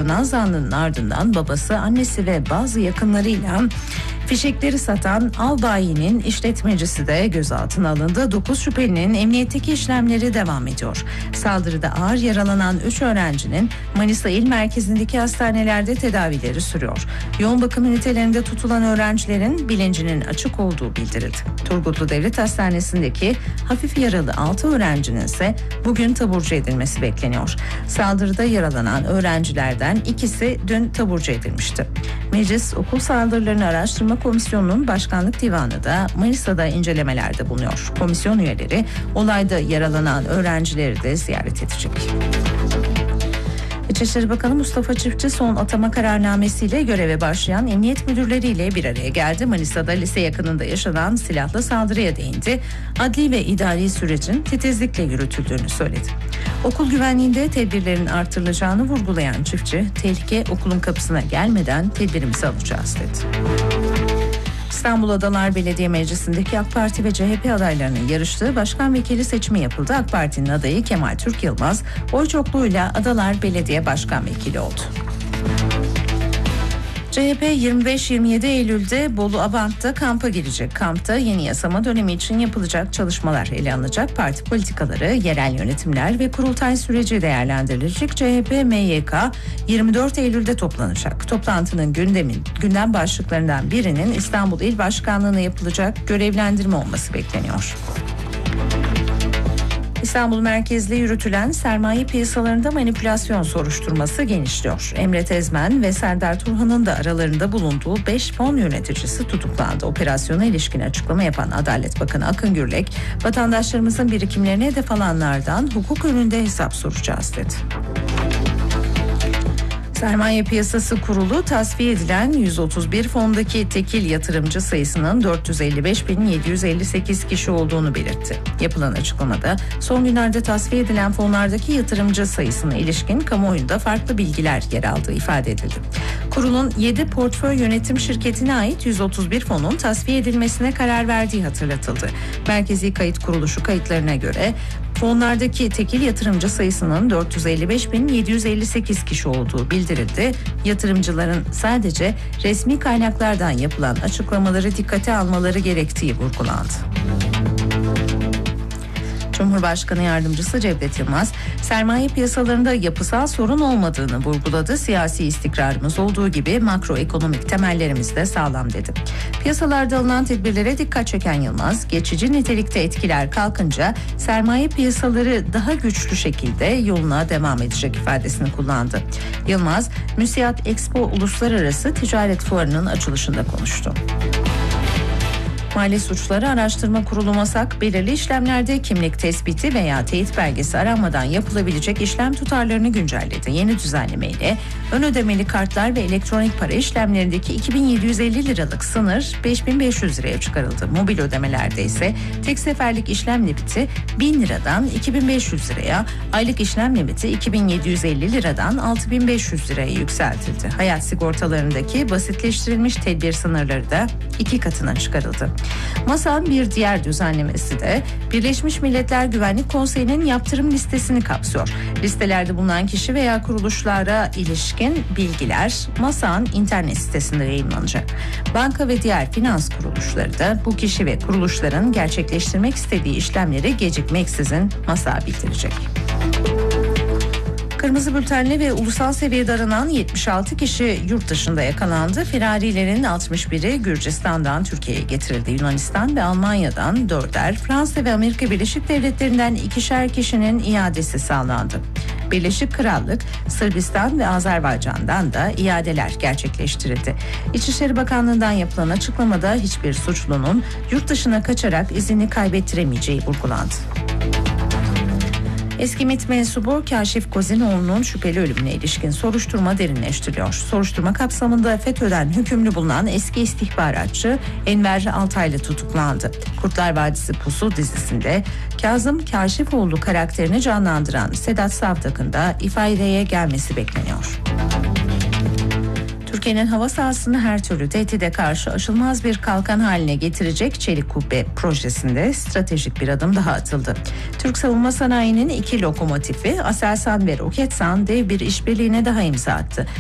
yaşanan zanlının ardından babası, annesi ve bazı yakınlarıyla fişekleri satan Albayi'nin işletmecisi de gözaltına alındı. 9 şüphelinin emniyetteki işlemleri devam ediyor. Saldırıda ağır yaralanan 3 öğrencinin Manisa İl Merkezi'ndeki hastanelerde tedavileri sürüyor. Yoğun bakım ünitelerinde tutulan öğrencilerin bilincinin açık olduğu bildirildi. Turgutlu Devlet Hastanesi'ndeki hafif yaralı 6 öğrencinin ise bugün taburcu edilmesi bekleniyor. Saldırıda yaralanan öğrencilerden ikisi dün taburcu edilmişti. Meclis Okul Saldırılarını Araştırma Komisyonu'nun Başkanlık Divanı da Manisa'da incelemelerde bulunuyor. Komisyon üyeleri olayda yaralanan öğrencileri de ziyaret edecek. İçişleri Bakanı Mustafa Çiftçi son atama kararnamesiyle göreve başlayan emniyet müdürleriyle bir araya geldi. Manisa'da lise yakınında yaşanan silahlı saldırıya değindi. Adli ve idari sürecin titizlikle yürütüldüğünü söyledi. Okul güvenliğinde tedbirlerin artırılacağını vurgulayan Çiftçi, tehlike okulun kapısına gelmeden tedbirimizi alacağız dedi. İstanbul Adalar Belediye Meclisi'ndeki AK Parti ve CHP adaylarının yarıştığı başkan vekili seçimi yapıldı. AK Parti'nin adayı Kemal Türk Yılmaz oy çokluğuyla Adalar Belediye Başkan Vekili oldu. CHP 25-27 Eylül'de Bolu Abant'ta kampa girecek. Kampta yeni yasama dönemi için yapılacak çalışmalar ele alınacak. Parti politikaları, yerel yönetimler ve kurultay süreci değerlendirilecek. CHP MYK 24 Eylül'de toplanacak. Toplantının gündem başlıklarından birinin İstanbul İl Başkanlığı'na yapılacak görevlendirme olması bekleniyor. İstanbul merkezli yürütülen sermaye piyasalarında manipülasyon soruşturması genişliyor. Emre Tezmen ve Serdar Turhan'ın da aralarında bulunduğu 5 fon yöneticisi tutuklandı. Operasyona ilişkin açıklama yapan Adalet Bakanı Akın Gürlek, vatandaşlarımızın birikimlerine hedef alanlardan hukuk önünde hesap soracağız dedi. Sermaye Piyasası Kurulu tasfiye edilen 131 fondaki tekil yatırımcı sayısının 455.758 kişi olduğunu belirtti. Yapılan açıklamada son günlerde tasfiye edilen fonlardaki yatırımcı sayısına ilişkin kamuoyunda farklı bilgiler yer aldığı ifade edildi. Kurulun 7 portföy yönetim şirketine ait 131 fonun tasfiye edilmesine karar verdiği hatırlatıldı. Merkezi Kayıt Kuruluşu kayıtlarına göre fonlardaki tekil yatırımcı sayısının 455.758 kişi olduğu bildirildi. Yatırımcıların sadece resmi kaynaklardan yapılan açıklamaları dikkate almaları gerektiği vurgulandı. Cumhurbaşkanı Yardımcısı Cevdet Yılmaz, sermaye piyasalarında yapısal sorun olmadığını vurguladı. Siyasi istikrarımız olduğu gibi makroekonomik temellerimiz de sağlam dedi. Piyasalarda alınan tedbirlere dikkat çeken Yılmaz, geçici nitelikte etkiler kalkınca sermaye piyasaları daha güçlü şekilde yoluna devam edecek ifadesini kullandı. Yılmaz, Müsiat Expo Uluslararası Ticaret Fuarı'nın açılışında konuştu. Mali Suçları Araştırma Kurulu MASAK, belirli işlemlerde kimlik tespiti veya teyit belgesi aranmadan yapılabilecek işlem tutarlarını güncelledi. Yeni düzenlemeyle ön ödemeli kartlar ve elektronik para işlemlerindeki 2.750 liralık sınır 5.500 liraya çıkarıldı. Mobil ödemelerde ise tek seferlik işlem limiti 1.000 liradan 2.500 liraya, aylık işlem limiti 2.750 liradan 6.500 liraya yükseltildi. Hayat sigortalarındaki basitleştirilmiş tedbir sınırları da 2 katına çıkarıldı. MASAK'ın bir diğer düzenlemesi de Birleşmiş Milletler Güvenlik Konseyi'nin yaptırım listesini kapsıyor. Listelerde bulunan kişi veya kuruluşlara ilişkin bilgiler MASAK'ın internet sitesinde yayınlanacak. Banka ve diğer finans kuruluşları da bu kişi ve kuruluşların gerçekleştirmek istediği işlemleri gecikmeksizin MASAK'a bildirecek. Kırmızı bültenli ve ulusal seviyede aranan 76 kişi yurt dışında yakalandı. Firarilerin 61'i Gürcistan'dan Türkiye'ye getirildi. Yunanistan ve Almanya'dan 4'er, Fransa ve Amerika Birleşik Devletleri'nden 2'şer kişinin iadesi sağlandı. Birleşik Krallık, Sırbistan ve Azerbaycan'dan da iadeler gerçekleştirildi. İçişleri Bakanlığı'ndan yapılan açıklamada hiçbir suçlunun yurt dışına kaçarak izini kaybettiremeyeceği vurgulandı. Eski MİT mensubu Kaşif Kozinoğlu'nun şüpheli ölümüne ilişkin soruşturma derinleştiriliyor. Soruşturma kapsamında FETÖ'den hükümlü bulunan eski istihbaratçı Enver Altaylı tutuklandı. Kurtlar Vadisi Pusu dizisinde Kazım Kaşifoğlu karakterini canlandıran Sedat Savtak'ın da ifadeye gelmesi bekleniyor. Türkiye'nin hava sahasını her türlü tehdide karşı aşılmaz bir kalkan haline getirecek Çelik Kubbe projesinde stratejik bir adım daha atıldı. Türk savunma sanayinin 2 lokomotifi Aselsan ve Roketsan dev bir işbirliğine daha imza attı.